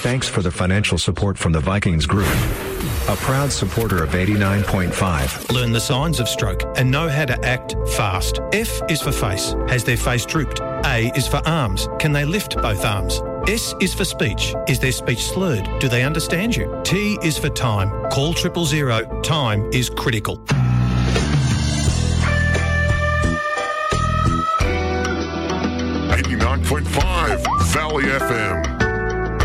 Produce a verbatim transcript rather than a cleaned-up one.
Thanks for the financial support from the Vikings Group, a proud supporter of eighty-nine point five. Learn the signs of stroke and know how to act fast. F is for face. Has their face drooped? A is for arms. Can they lift both arms? S is for speech. Is their speech slurred? Do they understand you? T is for time. Call triple zero. Time is critical. eighty-nine point five Valley F M.